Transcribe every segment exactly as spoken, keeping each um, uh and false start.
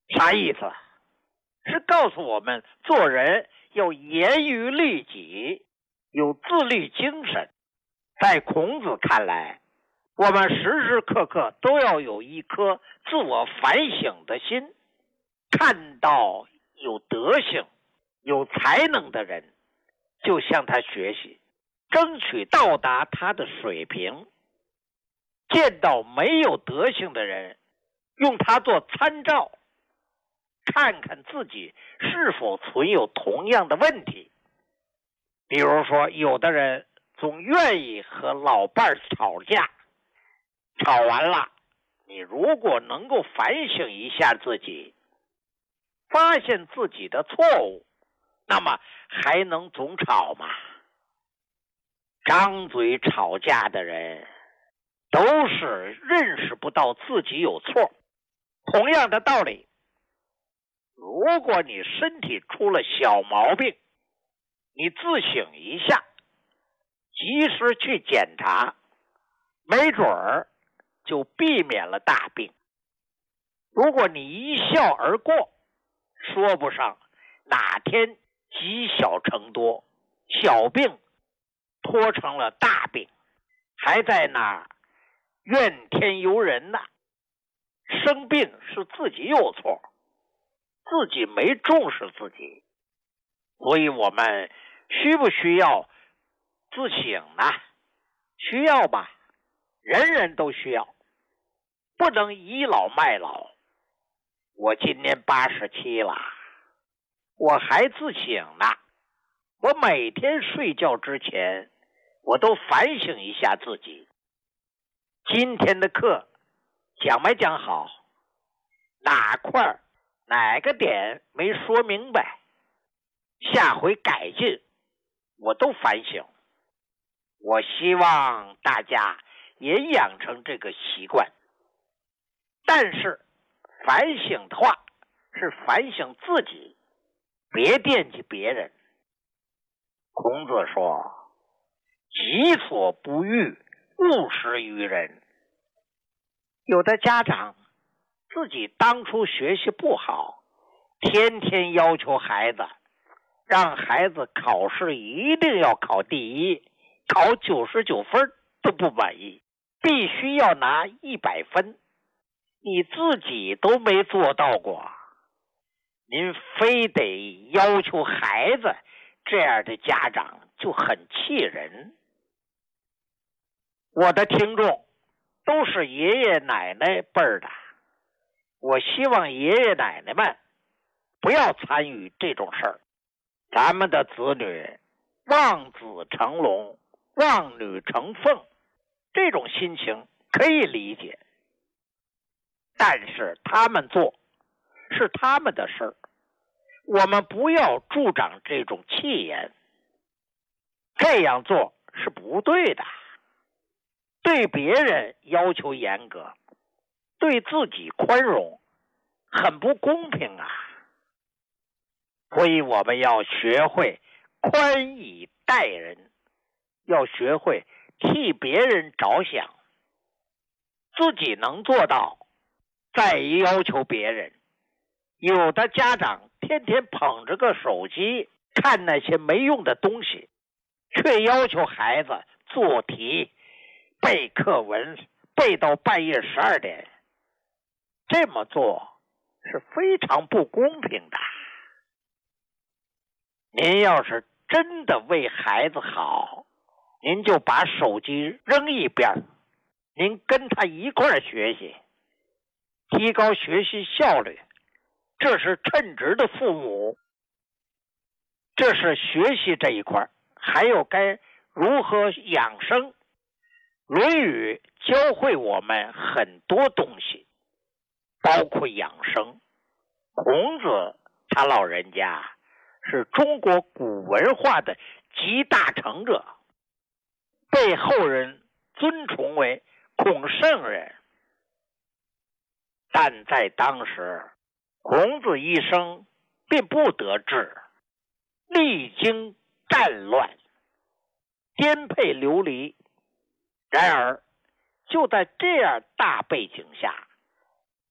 啥意思？是告诉我们做人要严于律己，有自律精神。在孔子看来，我们时时刻刻都要有一颗自我反省的心，看到有德行、有才能的人，就向他学习，争取到达他的水平。见到没有德行的人，用他做参照，看看自己是否存有同样的问题。比如说，有的人总愿意和老伴儿吵架，吵完了，你如果能够反省一下自己，发现自己的错误，那么还能总吵吗？张嘴吵架的人都是认识不到自己有错。同样的道理，如果你身体出了小毛病，你自省一下，及时去检查，没准儿就避免了大病。如果你一笑而过，说不上哪天积小成多，小病拖成了大病，还在那儿怨天尤人呢。生病是自己有错，自己没重视自己，所以我们需不需要自省呢？需要吧，人人都需要，不能倚老卖老。我今年八十七了，我还自省呢。我每天睡觉之前，我都反省一下自己，今天的课讲没讲好，哪块哪个点没说明白，下回改进，我都反省。我希望大家也养成这个习惯。但是反省的话是反省自己，别惦记别人。孔子说，己所不欲，勿施于人。有的家长自己当初学习不好，天天要求孩子，让孩子考试一定要考第一，考九十九分都不满意，必须要拿一百分。你自己都没做到过，您非得要求孩子，这样的家长就很气人。我的听众都是爷爷奶奶辈儿的，我希望爷爷奶奶们不要参与这种事儿。咱们的子女望子成龙，望女成凤，这种心情可以理解，但是他们做是他们的事儿，我们不要助长这种气焰，这样做是不对的。对别人要求严格，对自己宽容，很不公平啊。所以我们要学会宽以待人，要学会替别人着想，自己能做到再要求别人。有的家长天天捧着个手机看那些没用的东西，却要求孩子做题背课文，背到半夜十二点，这么做是非常不公平的。您要是真的为孩子好，您就把手机扔一边，您跟他一块儿学习，提高学习效率，这是称职的父母。这是学习这一块，还有该如何养生。论语教会我们很多东西，包括养生。孔子他老人家是中国古文化的集大成者，被后人尊崇为孔圣人。但在当时，孔子一生并不得志，历经战乱，颠沛流离。然而就在这样大背景下，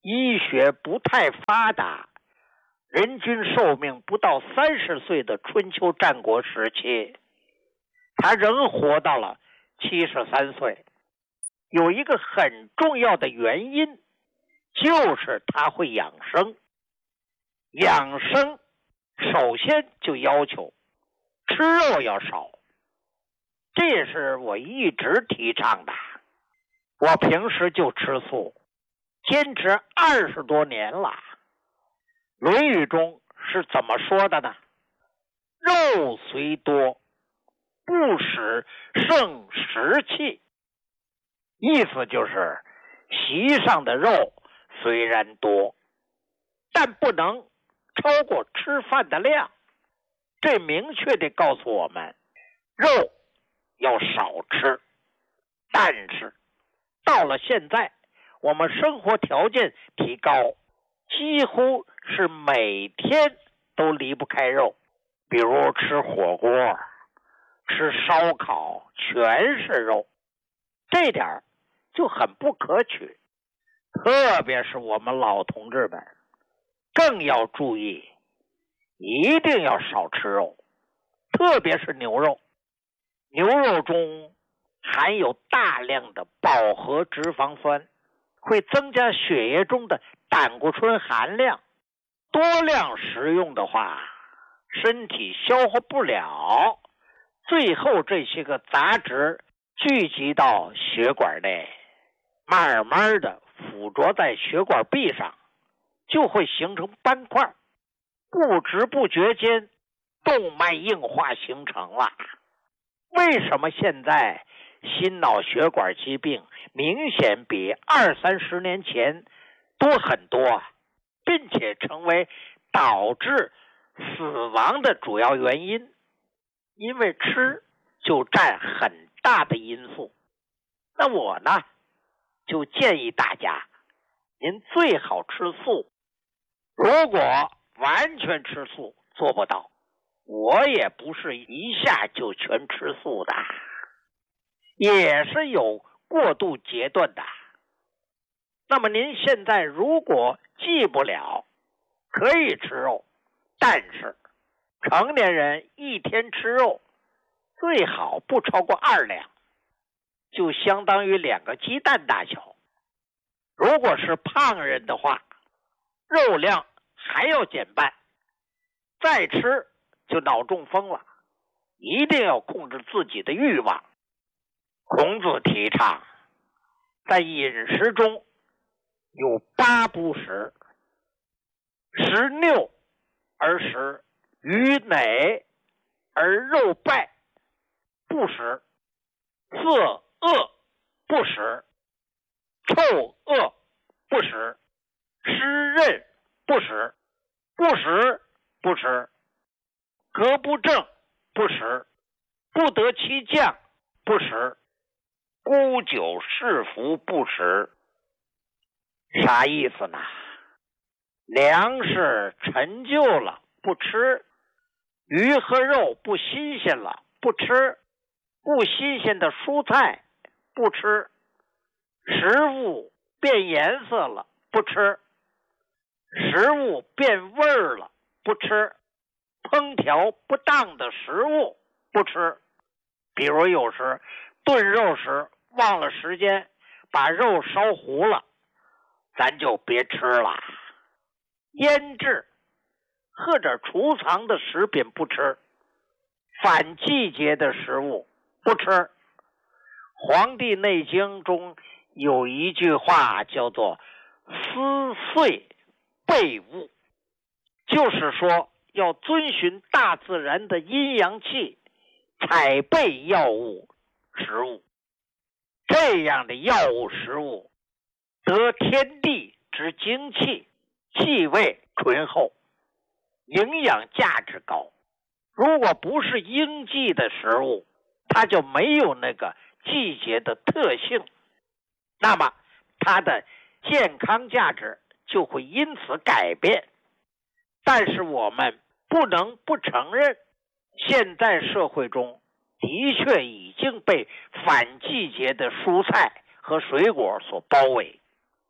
医学不太发达，人均寿命不到三十岁的春秋战国时期，他仍活到了七十三岁。有一个很重要的原因，就是他会养生。养生首先就要求吃肉要少，这也是我一直提倡的。我平时就吃素，坚持二十多年了。《论语》中是怎么说的呢？肉虽多，不使胜食气。意思就是席上的肉虽然多，但不能超过吃饭的量。这明确地告诉我们，肉要少吃。但是到了现在，我们生活条件提高，几乎是每天都离不开肉，比如吃火锅、吃烧烤，全是肉，这点就很不可取。特别是我们老同志们，更要注意，一定要少吃肉，特别是牛肉。牛肉中含有大量的饱和脂肪酸，会增加血液中的胆固醇含量。多量食用的话，身体消化不了，最后这些个杂质聚集到血管内，慢慢的附着在血管壁上，就会形成斑块，不知不觉间动脉硬化形成了。为什么现在心脑血管疾病明显比二三十年前多很多啊，并且成为导致死亡的主要原因？因为吃就占很大的因素。那我呢，就建议大家，您最好吃素。如果完全吃素做不到，我也不是一下就全吃素的，也是有过渡阶段的。那么您现在如果忌不了，可以吃肉，但是成年人一天吃肉最好不超过二两，就相当于两个鸡蛋大小。如果是胖人的话，肉量还要减半，再吃就脑中风了。一定要控制自己的欲望。孔子提倡在饮食中有八不食：食拗而食，鱼馁而肉败不食，色恶不食，臭恶不食，湿润不食，不食不食，格不正不食，不得其将不食，沽酒侍服不食。啥意思呢？粮食陈旧了不吃，鱼和肉不新鲜了不吃，不新鲜的蔬菜不吃，食物变颜色了不吃，食物变味儿了不吃，烹调不当的食物不吃。比如有时炖肉时忘了时间，把肉烧糊了，咱就别吃了。腌制或者储藏的食品不吃，反季节的食物不吃。《黄帝内经》中有一句话叫做思岁备物，就是说要遵循大自然的阴阳气，采备药物食物。这样的药物食物得天地之精气，气味醇厚，营养价值高。如果不是应季的食物，它就没有那个季节的特性，那么它的健康价值就会因此改变。但是我们不能不承认，现在社会中的确已经被反季节的蔬菜和水果所包围。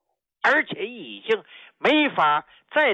而且已经没法再